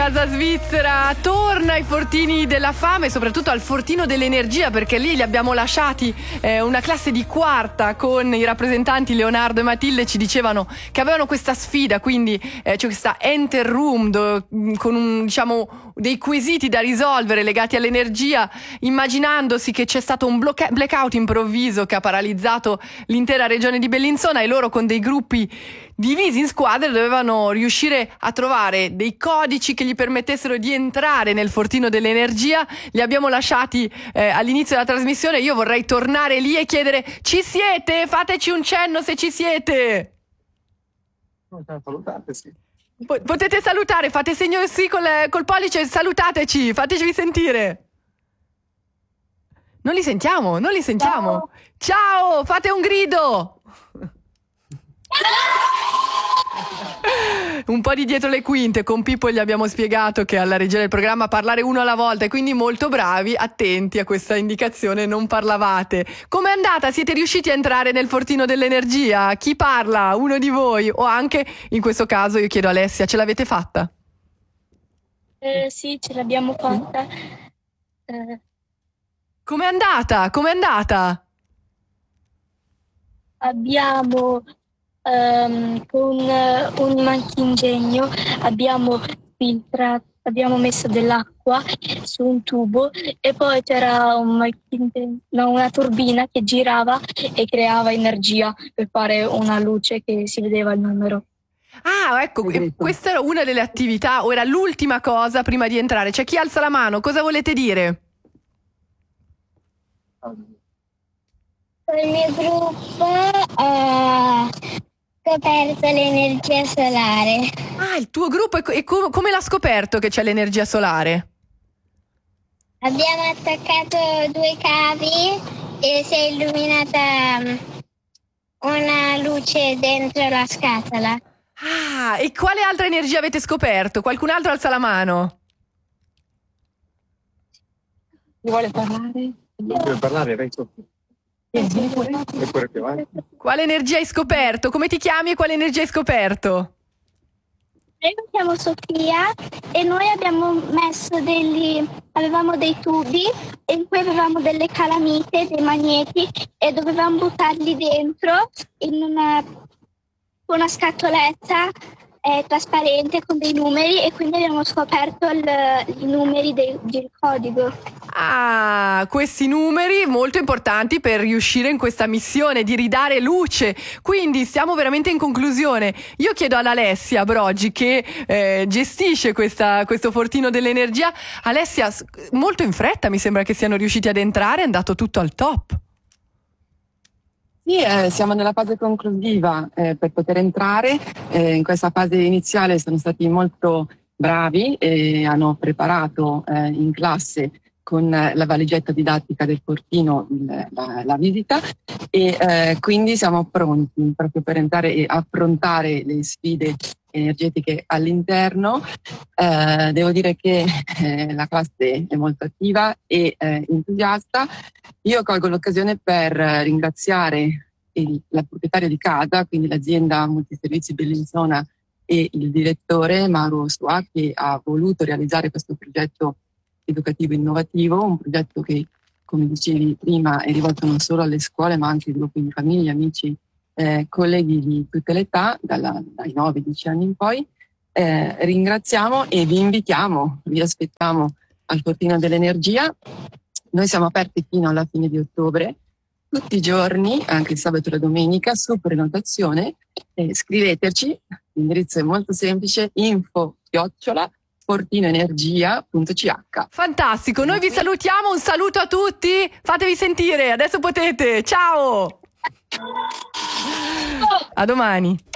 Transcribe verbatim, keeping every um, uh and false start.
Casa Svizzera torna ai fortini della fame e soprattutto al fortino dell'energia, perché lì li abbiamo lasciati eh, una classe di quarta con i rappresentanti Leonardo e Matilde. Ci dicevano che avevano questa sfida, quindi eh, c'è questa enter room do, con un, diciamo, dei quesiti da risolvere legati all'energia, immaginandosi che c'è stato un blocca- blackout improvviso che ha paralizzato l'intera regione di Bellinzona, e loro con dei gruppi divisi in squadre dovevano riuscire a trovare dei codici che gli permettessero di entrare nel fortino dell'energia. Li abbiamo lasciati eh, all'inizio della trasmissione. Io vorrei tornare lì e chiedere: ci siete? Fateci un cenno se ci siete. Salutate, sì. Potete salutare, fate segno sì col, col pollice, salutateci, fateci sentire. Non li sentiamo, non li sentiamo. Ciao, Ciao, fate un grido. Un po' di dietro le quinte. Con Pippo gli abbiamo spiegato che alla regia del programma parlare uno alla volta, e quindi molto bravi, attenti a questa indicazione, non parlavate. Com'è andata? Siete riusciti a entrare nel fortino dell'energia? Chi parla? Uno di voi? O anche, in questo caso, io chiedo a Alessia, ce l'avete fatta? Eh, sì, ce l'abbiamo fatta. Eh. Com'è andata? Com'è andata? Abbiamo Um, con uh, un manchingegno abbiamo filtrato, abbiamo messo dell'acqua su un tubo, e poi c'era un no, una turbina che girava e creava energia per fare una luce che si vedeva il numero. Ah, ecco, questa era una delle attività, o era l'ultima cosa prima di entrare. C'è chi alza la mano, cosa volete dire? Il mio gruppo ha scoperto l'energia solare. Ah, il tuo gruppo, e com- come l'ha scoperto che c'è l'energia solare? Abbiamo attaccato due cavi e si è illuminata una luce dentro la scatola. Ah, e quale altra energia avete scoperto? Qualcun altro alza la mano? Chi vuole parlare? Chi vuole parlare? Vai sotto. Quale energia hai scoperto? Come ti chiami e quale energia hai scoperto? Io mi chiamo Sofia e noi abbiamo messo degli, avevamo dei tubi in cui avevamo delle calamite, dei magneti, e dovevamo buttarli dentro in una, una scatoletta eh, trasparente con dei numeri, e quindi abbiamo scoperto il, i numeri del, del codice. Ah, questi numeri molto importanti per riuscire in questa missione di ridare luce. Quindi stiamo veramente in conclusione. Io chiedo ad Alessia Broggi, che eh, gestisce questa, questo fortino dell'energia. Alessia, molto in fretta mi sembra che siano riusciti ad entrare, è andato tutto al top. Sì, eh, siamo nella fase conclusiva eh, per poter entrare. Eh, in questa fase iniziale sono stati molto bravi e hanno preparato eh, in classe con la valigetta didattica del fortino la, la visita, e eh, quindi siamo pronti proprio per entrare e affrontare le sfide energetiche all'interno. Eh, devo dire che eh, la classe è molto attiva e eh, entusiasta. Io colgo l'occasione per ringraziare il, la proprietaria di casa, quindi l'azienda Multiservizi Bellinzona, e il direttore Mauro Sua, che ha voluto realizzare questo progetto educativo innovativo, un progetto che, come dicevi prima, è rivolto non solo alle scuole ma anche ai gruppi di famiglie, amici, eh, colleghi di tutte le età, dalla, dai nove dieci anni in poi. Eh, ringraziamo e vi invitiamo, vi aspettiamo al Fortino dell'Energia. Noi siamo aperti fino alla fine di ottobre, tutti i giorni, anche il sabato e la domenica, su prenotazione. Eh, scriveteci, l'indirizzo è molto semplice: info chiocciola fortinoenergia punto c h. Fantastico, noi vi salutiamo, un saluto a tutti, fatevi sentire, adesso potete, ciao! A domani!